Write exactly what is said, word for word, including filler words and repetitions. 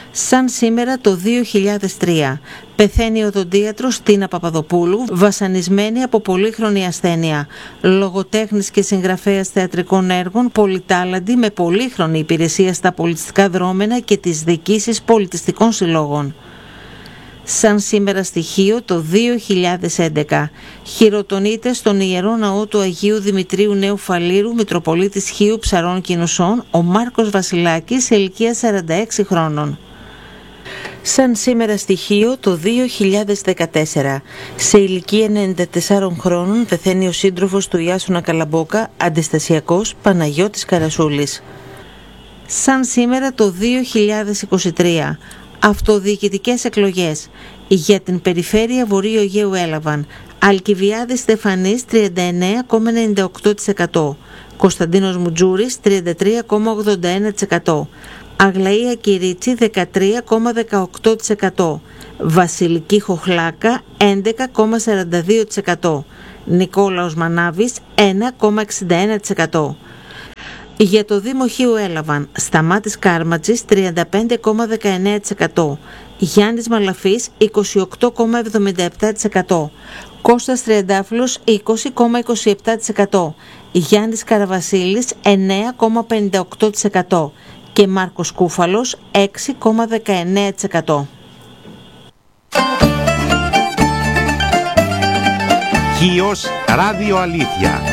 Σαν σήμερα το δύο χιλιάδες τρία πεθαίνει η οδοντίατρος Τίνα Παπαδοπούλου, βασανισμένη από πολύχρονη ασθένεια. Λογοτέχνης και συγγραφέας θεατρικών έργων, πολυτάλαντη με πολύχρονη υπηρεσία στα πολιτιστικά δρόμενα και τις διοικήσεις πολιτιστικών συλλόγων. Σαν σήμερα στοιχείο το δύο χιλιάδες έντεκα χειροτονείται στον Ιερό Ναό του Αγίου Δημητρίου Νέου Φαλήρου, Μητροπολίτης Χίου Ψαρών και Νουσών, ο Μάρκος Βασιλάκης, σε ηλικία σαράντα έξι χρόνων. Σαν σήμερα στοιχείο το δύο χιλιάδες δεκατέσσερα, σε ηλικία ενενήντα τεσσάρων χρόνων πεθαίνει ο σύντροφος του Ιάσονα Καλαμπόκα, αντιστασιακός, Παναγιώτης Καρασούλης. Σαν σήμερα το δύο χιλιάδες είκοσι τρία, αυτοδιοικητικές εκλογές για την περιφέρεια Βορείου Αιγαίου έλαβαν Αλκιβιάδης Στεφανής τριάντα εννέα κόμμα ενενήντα οκτώ τοις εκατό, Κωνσταντίνος Μουτζούρης τριάντα τρία κόμμα ογδόντα ένα τοις εκατό, Αγλαία Κυρίτσι δεκατρία κόμμα δεκαοκτώ τοις εκατό, Βασιλική Χοχλάκα έντεκα κόμμα σαράντα δύο τοις εκατό, Νικόλαος Μανάβης ένα κόμμα εξήντα ένα τοις εκατό. Για το Δήμο Χίου έλαβαν Σταμάτης Κάρματζης τριάντα πέντε κόμμα δεκαεννέα τοις εκατό, Γιάννης Μαλαφής είκοσι οκτώ κόμμα εβδομήντα επτά τοις εκατό, Κώστας Τριαντάφυλλος είκοσι κόμμα είκοσι επτά τοις εκατό, Γιάννης Καραβασίλης εννέα κόμμα πενήντα οκτώ τοις εκατό και Μάρκος Κούφαλος έξι κόμμα δεκαεννέα τοις εκατό. Χίος Ράδιο Αλήθεια.